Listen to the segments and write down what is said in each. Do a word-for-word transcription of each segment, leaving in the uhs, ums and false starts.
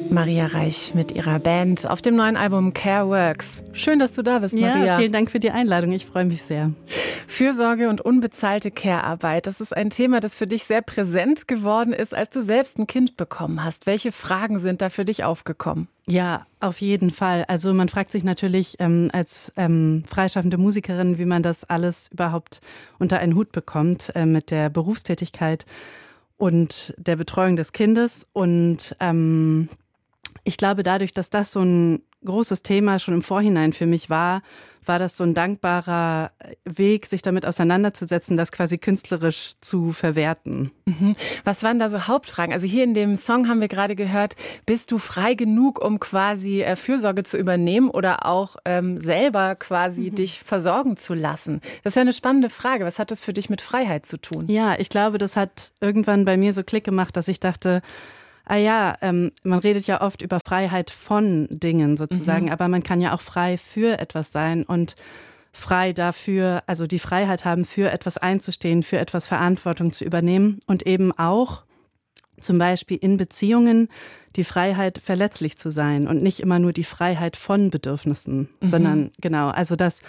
Maria Reich mit ihrer Band auf dem neuen Album Care Works. Schön, dass du da bist, Maria. Ja, vielen Dank für die Einladung. Ich freue mich sehr. Fürsorge und unbezahlte Care-Arbeit, das ist ein Thema, das für dich sehr präsent geworden ist, als du selbst ein Kind bekommen hast. Welche Fragen sind da für dich aufgekommen? Ja, auf jeden Fall. Also man fragt sich natürlich ähm, als ähm, freischaffende Musikerin, wie man das alles überhaupt unter einen Hut bekommt äh, mit der Berufstätigkeit und der Betreuung des Kindes. Und ähm, ich glaube, dadurch, dass das so ein großes Thema schon im Vorhinein für mich war, war das so ein dankbarer Weg, sich damit auseinanderzusetzen, das quasi künstlerisch zu verwerten. Mhm. Was waren da so Hauptfragen? Also hier in dem Song haben wir gerade gehört, bist du frei genug, um quasi äh, Fürsorge zu übernehmen oder auch ähm, selber quasi mhm. dich versorgen zu lassen? Das ist ja eine spannende Frage. Was hat das für dich mit Freiheit zu tun? Ja, ich glaube, das hat irgendwann bei mir so Klick gemacht, dass ich dachte, ah ja, ähm, man redet ja oft über Freiheit von Dingen sozusagen, mhm. aber man kann ja auch frei für etwas sein und frei dafür, also die Freiheit haben, für etwas einzustehen, für etwas Verantwortung zu übernehmen und eben auch zum Beispiel in Beziehungen die Freiheit, verletzlich zu sein und nicht immer nur die Freiheit von Bedürfnissen, mhm. sondern genau, also das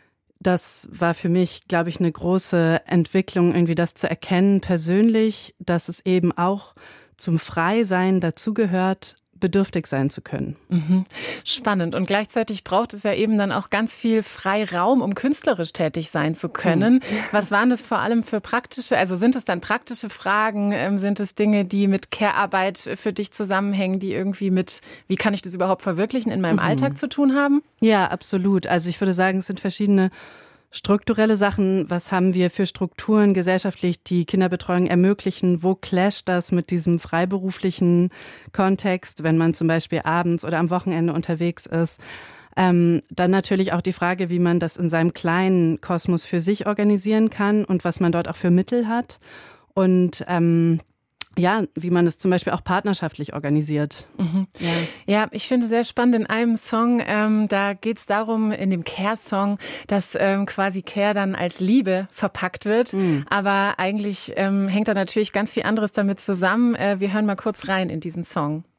Das war für mich, glaube ich, eine große Entwicklung, irgendwie das zu erkennen persönlich, dass es eben auch zum Freisein dazugehört, bedürftig sein zu können. Mhm. Spannend. Und gleichzeitig braucht es ja eben dann auch ganz viel Freiraum, um künstlerisch tätig sein zu können. Mhm. Was waren das vor allem für praktische, also sind es dann praktische Fragen, ähm, sind es Dinge, die mit Care-Arbeit für dich zusammenhängen, die irgendwie mit, wie kann ich das überhaupt verwirklichen, in meinem mhm. Alltag zu tun haben? Ja, absolut. Also ich würde sagen, es sind verschiedene strukturelle Sachen. Was haben wir für Strukturen gesellschaftlich, die Kinderbetreuung ermöglichen? Wo clasht das mit diesem freiberuflichen Kontext, wenn man zum Beispiel abends oder am Wochenende unterwegs ist? Ähm, dann natürlich auch die Frage, wie man das in seinem kleinen Kosmos für sich organisieren kann und was man dort auch für Mittel hat. Und ähm, ja, wie man es zum Beispiel auch partnerschaftlich organisiert. Mhm. Ja. ja, ich finde sehr spannend in einem Song, ähm, da geht es darum, in dem Care-Song, dass ähm, quasi Care dann als Liebe verpackt wird. Mhm. Aber eigentlich ähm, hängt da natürlich ganz viel anderes damit zusammen. Äh, wir hören mal kurz rein in diesen Song.